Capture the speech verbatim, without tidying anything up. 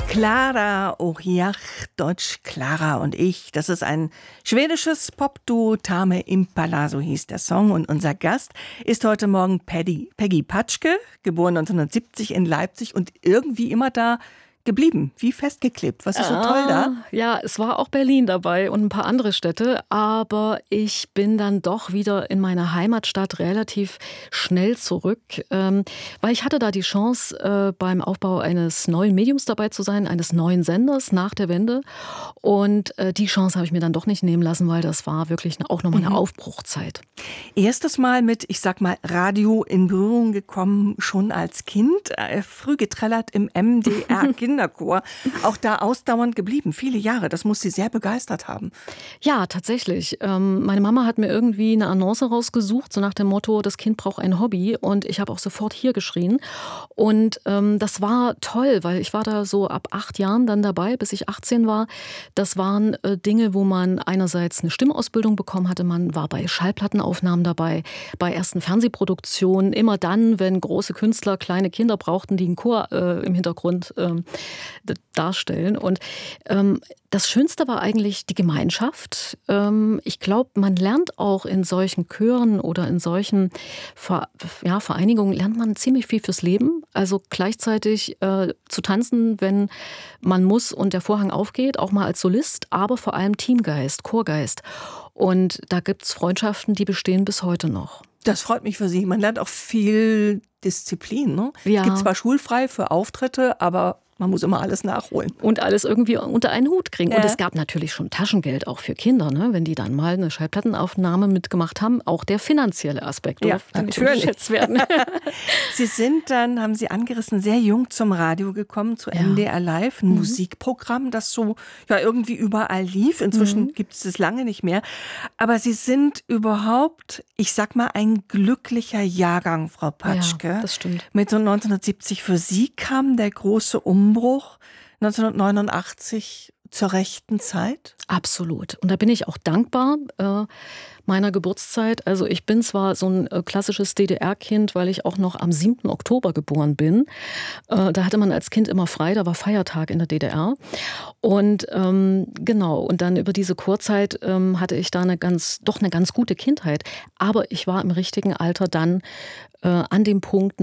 Klara Oriach, Deutsch Klara und ich. Das ist ein schwedisches Popduo, Tame Impala, so hieß der Song. Und unser Gast ist heute Morgen Paddy, Peggy Patschke, geboren neunzehnhundertsiebzig in Leipzig und irgendwie immer da geblieben, wie festgeklebt. Was ist so toll da? Ja, es war auch Berlin dabei und ein paar andere Städte, aber ich bin dann doch wieder in meine Heimatstadt relativ schnell zurück, ähm, weil ich hatte da die Chance, äh, beim Aufbau eines neuen Mediums dabei zu sein, eines neuen Senders nach der Wende, und äh, die Chance habe ich mir dann doch nicht nehmen lassen, weil das war wirklich auch nochmal eine mhm. Aufbruchzeit. Erstes Mal mit, ich sag mal, Radio in Berührung gekommen, schon als Kind, äh, früh getrellert im M D R Kinderchor, auch da ausdauernd geblieben, viele Jahre. Das muss Sie sehr begeistert haben. Ja, tatsächlich. Ähm, meine Mama hat mir irgendwie eine Annonce rausgesucht, so nach dem Motto, das Kind braucht ein Hobby, und ich habe auch sofort hier geschrien. Und ähm, das war toll, weil ich war da so ab acht Jahren dann dabei, bis ich achtzehn war. Das waren äh, Dinge, wo man einerseits eine Stimmausbildung bekommen hatte, man war bei Schallplattenaufnahmen dabei, bei ersten Fernsehproduktionen, immer dann, wenn große Künstler kleine Kinder brauchten, die einen Chor äh, im Hintergrund äh, darstellen. Und ähm, das Schönste war eigentlich die Gemeinschaft. Ähm, ich glaube, man lernt auch in solchen Chören oder in solchen Ver- ja, Vereinigungen, lernt man ziemlich viel fürs Leben. Also gleichzeitig äh, zu tanzen, wenn man muss und der Vorhang aufgeht, auch mal als Solist, aber vor allem Teamgeist, Chorgeist. Und da gibt es Freundschaften, die bestehen bis heute noch. Das freut mich für Sie. Man lernt auch viel Disziplin. Ne? Ja. Es gibt zwar schulfrei für Auftritte, aber man muss immer alles nachholen. Und alles irgendwie unter einen Hut kriegen. Ja. Und es gab natürlich schon Taschengeld auch für Kinder, ne? Wenn die dann mal eine Schallplattenaufnahme mitgemacht haben. Auch der finanzielle Aspekt ja, durfte nicht natürlich unterschätzt werden. Sie sind dann, haben Sie angerissen, sehr jung zum Radio gekommen, zu ja. M D R Live, ein mhm. Musikprogramm, das so ja irgendwie überall lief. Inzwischen mhm. gibt es es lange nicht mehr. Aber Sie sind überhaupt, ich sag mal, ein glücklicher Jahrgang, Frau Patschke. Ja, das stimmt. Mit so neunzehnhundertsiebzig. Für Sie kam der große Umbruch neunzehnhundertneunundachtzig zur rechten Zeit? Absolut. Und da bin ich auch dankbar äh, meiner Geburtszeit. Also ich bin zwar so ein äh, klassisches D D R-Kind, weil ich auch noch am siebten Oktober geboren bin. Äh, da hatte man als Kind immer frei, da war Feiertag in der D D R. Und ähm, genau, und dann über diese Chorzeit ähm, hatte ich da eine ganz, doch eine ganz gute Kindheit. Aber ich war im richtigen Alter dann äh, an dem Punkt,